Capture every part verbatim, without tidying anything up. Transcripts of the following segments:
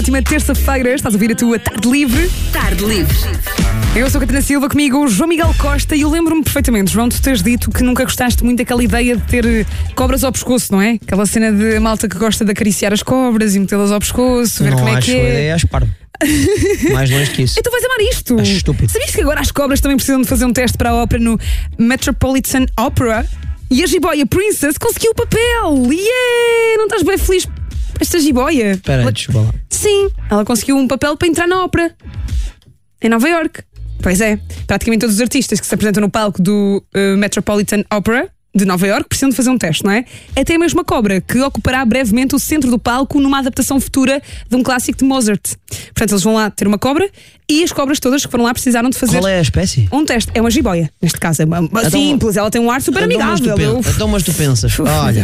Última terça-feira, estás a ouvir a tua Tarde Livre. Tarde Livre. Eu sou a Catarina Silva, comigo o João Miguel Costa, e eu lembro-me perfeitamente, João, tu tens dito que nunca gostaste muito daquela ideia de ter cobras ao pescoço, não é? Aquela cena de malta que gosta de acariciar as cobras e metê-las ao pescoço, ver não como é acho que uma é. ideia, acho parvo. Mais longe que isso. Então vais amar isto. Acho estúpido. Sabias que agora as cobras também precisam de fazer um teste para a ópera no Metropolitan Opera? E a jiboia Princess conseguiu o papel! Yeah! Não estás bem feliz por esta jiboia? Espera aí, deixa eu lá. Sim, ela conseguiu um papel para entrar na ópera em Nova York. Pois é, praticamente todos os artistas que se apresentam no palco do uh, Metropolitan Opera de Nova York precisam de fazer um teste, não é? Até mesmo a cobra, que ocupará brevemente o centro do palco numa adaptação futura de um clássico de Mozart. Portanto, eles vão lá ter uma cobra e as cobras todas que foram lá precisaram de fazer Qual é a espécie? um teste. É uma jiboia, neste caso. É uma, uma Então, simples, ela tem um ar super Então, mas tu amigável. pen- Então, mas tu pensas, Uf, olha,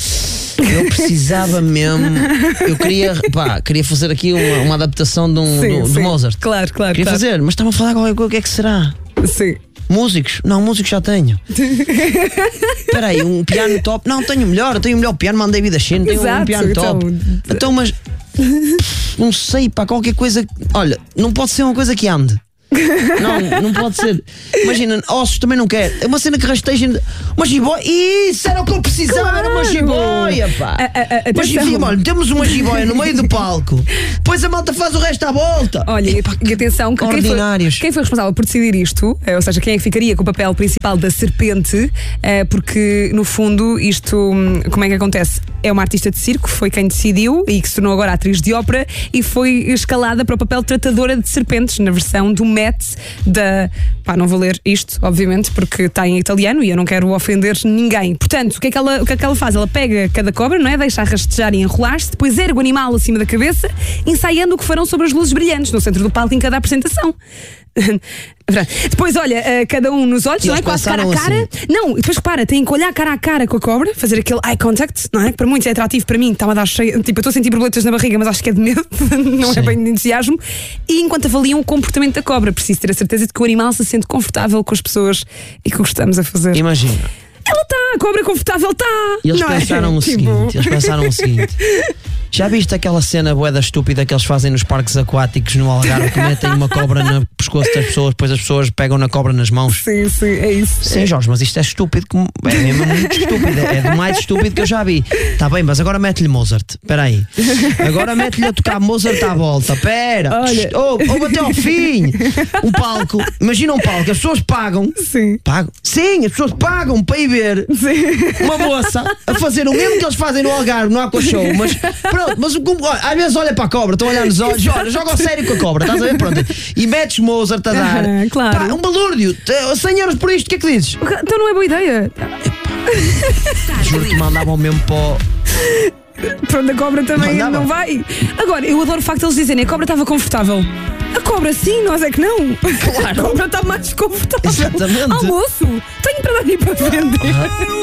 eu precisava mesmo, eu queria, pá, queria fazer aqui uma, uma adaptação de um Sim, do, sim. do Mozart. Claro, claro. Queria claro. fazer, mas estava a falar qualquer coisa, o que é que será? Sim. Músicos? Não, músicos já tenho. Espera aí, um piano top? Não, tenho melhor, eu tenho o melhor piano, mandei vida China, tenho Exato, um piano então- top. Então, mas não sei, pá, qualquer coisa. Olha, não pode ser uma coisa que ande. Não, não pode ser. Imagina, ossos também não quer. É uma cena que rasteja. Uma jiboia. Isso era o que eu precisava, Claro. era uma jiboia, pá. A- a- a- Mas atenção. enfim, olha, temos uma jiboia no meio do palco. Depois a malta faz o resto à volta. Olha, e, e atenção, que quem foi, ordinários. quem foi responsável por decidir isto, eh, ou seja, quem é que ficaria com o papel principal da serpente, eh, porque no fundo isto, hum, como é que acontece? É uma artista de circo, foi quem decidiu e que se tornou agora atriz de ópera e foi escalada para o papel de tratadora de serpentes na versão do Met da... Pá, não vou ler isto, obviamente, porque está em italiano e eu não quero ofender ninguém. Portanto, o que é que ela, o que é que ela faz? Ela pega cada cobra, não é? Deixa rastejar e enrolar-se, depois ergue o animal acima da cabeça, ensaiando o que farão sobre as luzes brilhantes no centro do palco em cada apresentação. Depois, olha, uh, cada um nos olhos, E não é? eles Quase cara a pensaram cara. assim. Não, depois repara, tem que olhar cara a cara com a cobra, fazer aquele eye contact, não é? Que para muitos é atrativo, para mim está-me a dar cheio. Tipo, eu estou a sentir borboletas na barriga, mas acho que é de medo, não é Sim. bem de entusiasmo. E enquanto avaliam o comportamento da cobra, preciso ter a certeza de que o animal se sente confortável com as pessoas e com o que estamos a fazer. Imagina. Ela está, a cobra confortável está. E eles não é? pensaram o Tipo, seguinte, eles pensaram o seguinte. Já viste aquela cena boeda estúpida que eles fazem nos parques aquáticos no Algarve, que metem uma cobra no pescoço das pessoas, depois as pessoas pegam na cobra nas mãos? Sim, sim, é isso. Sim, Jorge, mas isto é estúpido, como- é mesmo muito estúpido, é do mais estúpido que eu já vi. Está bem, mas agora mete-lhe Mozart, espera aí. Agora mete-lhe a tocar Mozart à volta, espera. Olha. Ou oh, até ao fim. Um palco, imagina um palco, as pessoas pagam. Sim. Pagam? Sim, as pessoas pagam para ir ver Sim. uma moça a fazer o mesmo que eles fazem no Algarve, no Aqua Show, mas pronto, mas o- olha, às vezes olha para a cobra, estão a olhar nos olhos, olha, joga ao sério com a cobra, estás a ver? Pronto. E metes Mozart a dar. Aham, claro. Pá, um balúrdio, cem euros por isto, o que é que dizes? Então não é boa ideia. Juro que mandavam mesmo para o... Para onde a cobra também Não dava. não vai. Agora, eu adoro o facto de eles dizerem a cobra estava confortável. A cobra sim, nós é que não. Claro. A cobra está mais confortável. Exatamente. Almoço, tenho para dar e para vender.